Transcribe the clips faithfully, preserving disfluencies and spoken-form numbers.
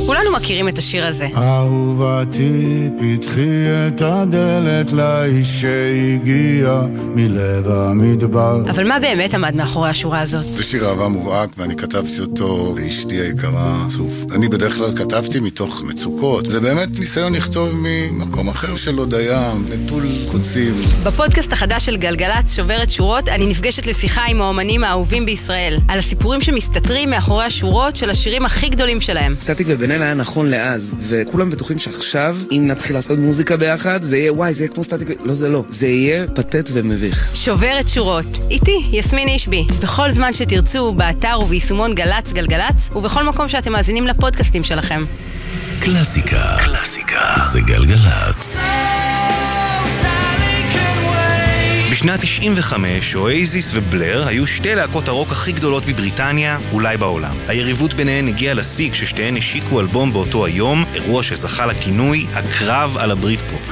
כולנו מכירים את השיר הזה. אהובתי, פתחי את הדלת לאיש שהגיע מלב המדבר. אבל מה באמת עמד מאחורי השורה הזאת? זה שיר אהבה מובהק, ואני כתבתי אותו לאשתי היקרה, צוף. אני בדרך כלל כתבתי מתוך מצוקות. זה באמת ניסיון לכתוב ממקום אחר של הודיה, נטול קוצים. בפודקאסט החדש של גלגלץ, שוברת שורות, אני נפגשת לשיחה עם האומנים האהובים בישראל, על הסיפורים שמסתתרים מאחורי השורות של השירים הכי גדולים שלהם. סטטיק ובן אל היה נכון לאז, וכולם בטוחים שעכשיו, אם נתחיל לעשות מוזיקה ביחד, זה יהיה, וואי, זה יהיה כמו סטטיק, לא, זה לא. זה יהיה פתט ומביך. שוברת שורות. איתי, יסמין אישבי. בכל זמן שתרצו, באתר וביישומון גלץ גלגלץ, ובכל מקום שאתם מאזינים לפודקאסטים שלכם. קלאסיקה. קלאסיקה. זה גלגלץ. בשנת תשעים וחמש, אוייזיס ובלר היו שתי להקות הרוק הכי גדולות בבריטניה, אולי בעולם. היריבות ביניהן הגיעה לשיא כששתיהן השיקו אלבום באותו היום, אירוע שזכה לכינוי הקרב על הבריטפופ.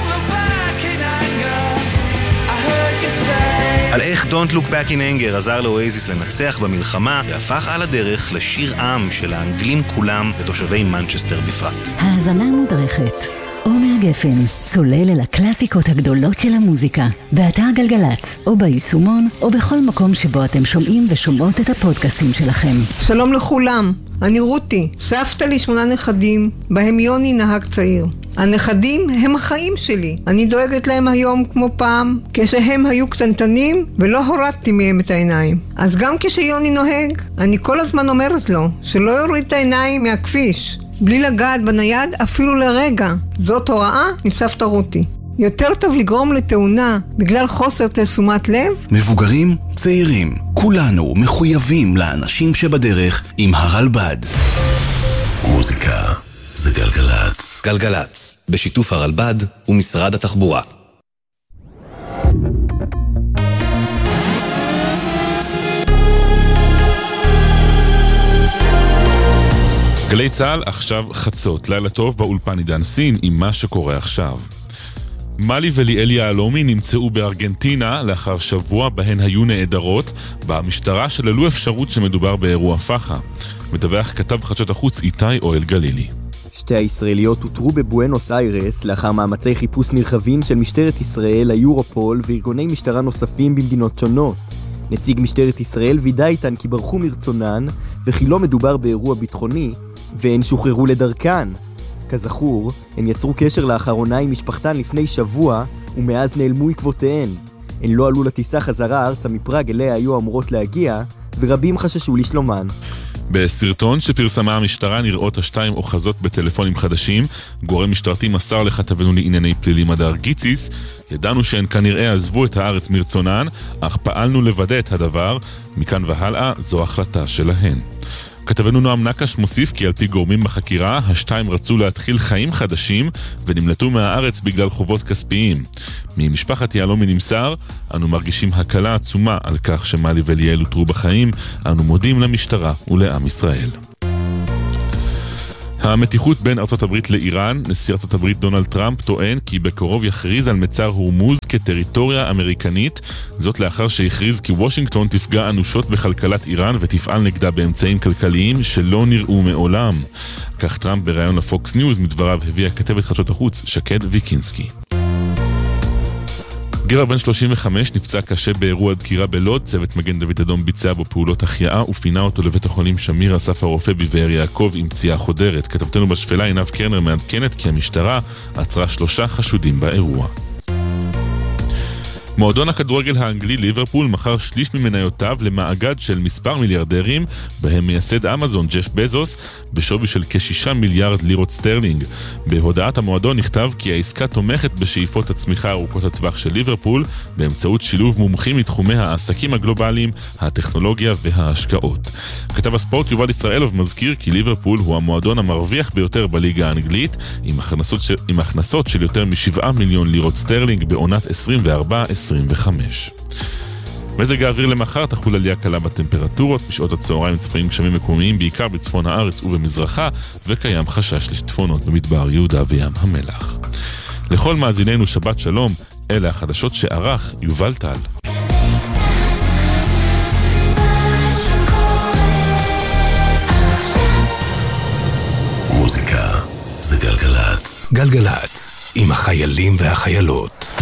על איך Don't Look Back in Anger עזר לאוייזיס לנצח במלחמה, והפך על הדרך לשיר עם של האנגלים כולם ותושבי מנצ'סטר בפרט. האזנה מודרכת. עומר גפן, צולל אל הקלאסיקות הגדולות של המוזיקה, באתר גלגלץ, או ביישומון, או בכל מקום שבו אתם שומעים ושומעות את הפודקאסטים שלכם. שלום לכולם, אני רותי, סבתא לי שמונה נכדים, בהם יוני נהג צעיר. הנכדים הם החיים שלי, אני דואגת להם היום כמו פעם, כשהם היו קטנטנים ולא הורדתי מהם את העיניים. אז גם כשיוני נוהג, אני כל הזמן אומרת לו שלא יוריד את העיניים מהכביש, בלי לגעת בנייד אפילו לרגע. זאת הוראה מסבתא רותי. יותר טוב לגרום לתאונה בגלל חוסר תשומת לב. מבוגרים, צעירים, כולנו מחויבים לאנשים שבדרך עם הרלב"ד. מוזיקה זה גלגלץ. גלגלץ, בשיתוף הרלב"ד ומשרד התחבורה. גלי צהל, עכשיו חצות. לילה טוב באולפן עידן סין עם מה שקורה עכשיו. מלי וליאל יהלומי נמצאו בארגנטינה לאחר שבוע בהן היו נעדרות. במשטרה שללו אפשרות שמדובר באירוע פחה. מדווח כתב חדשות החוץ איתי אוהל גלילי. שתי הישראליות הותרו בבואנוס איירס לאחר מאמצי חיפוש נרחבים של משטרת ישראל, היורופול וארגוני משטרה נוספים במדינות שונות. נציג משטרת ישראל וידא איתן כי ברחו מרצונן וכי לא מדובר באירוע ביטחוני והן שוחררו לדרכן. כזכור, הן יצרו קשר לאחרונה עם משפחתן לפני שבוע ומאז נעלמו עקבותיהן. הן לא עלו לטיסה חזרה ארצה מפראג אליה היו אמורות להגיע ורבים חששו לשלומן. בסרטון שפרסמה המשטרה נראות השתיים אוחזות בטלפונים חדשים. גורם משטרתי מסר לכתבנו לענייני פלילים הדר גיציס, ידענו שהן כנראה עזבו את הארץ מרצונן, אך פעלנו לוודא את הדבר. מכאן והלאה זו החלטה שלהן. כתבנו נועם נקש מוסיף כי על פי גורמים בחקירה, השתיים רצו להתחיל חיים חדשים ונמלטו מהארץ בגלל חובות כספיים. ממשפחת יהלומי נמסר, אנו מרגישים הקלה עצומה על כך שמלי וליאל הותרו בחיים, אנו מודים למשטרה ולעם ישראל. המתיחות בין ארצות הברית לאיראן, נשיא ארצות הברית דונלד טראמפ טוען כי בקרוב יכריז על מצר הורמוז כטריטוריה אמריקנית, זאת לאחר שהכריז כי וושינגטון תפגע אנושות בכלכלת איראן ותפעל נגדה באמצעים כלכליים שלא נראו מעולם. כך טראמפ בראיון לפוקס ניוז מדבריו הביאה כתבת חדשות החוץ שקד ויקינסקי. גבר בן שלושים וחמש נפצע קשה באירוע דקירה בלוד, צוות מגן דוד אדום ביצע בו פעולות החייאה ופינה אותו לבית החולים שמיר אסף הרופא בבאר יעקב עם פציעה חודרת. כתבתנו בשפלה עינב קרנר מעדכנת כי המשטרה עצרה שלושה חשודים באירוע. מועדון הכדורגל האנגלי ליברפול מכר שליש ממניותיו למאגד של מספר מיליארדרים, בהם מייסד אמזון ג'ף בזוס, בשווי של כשישה מיליארד לירות סטרלינג. בהודעת המועדון נכתב כי העסקה תומכת בשאיפות הצמיחה ארוכות הטווח של ליברפול, באמצעות שילוב מומחים מתחומי העסקים הגלובליים, הטכנולוגיה וההשקעות. כתב הספורט יובל ישראלוב מזכיר כי ליברפול הוא המועדון המרוויח ביותר בליגה האנגלית, עם הכנסות של, עם הכנסות של יותר משבעה מיליון לירות סטרלינג בעונת עשרים וארבע עשרים וחמש. מזג האוויר למחר תחול עלייה קלה בטמפרטורות, בשעות הצהריים צפויים גשמים מקומיים בעיקר בצפון הארץ ובמזרחה, וקיים חשש לשיטפונות במדבר יהודה וים המלח. לכל מאזיננו שבת שלום, אלה החדשות שערך יובל טל. גלגלצ. גלגלצ, עם החיילים והחיילות.